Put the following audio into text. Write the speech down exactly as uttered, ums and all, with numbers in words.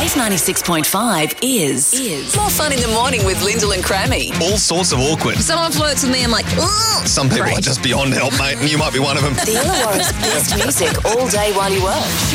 Wave ninety-six point five is, is more fun in the morning with Lyndall and Crammy. All sorts of awkward. Someone flirts with me, I'm like, ugh. Some people Great. are just beyond help, mate, and you might be one of them. The Illawarra's best music all day while you work.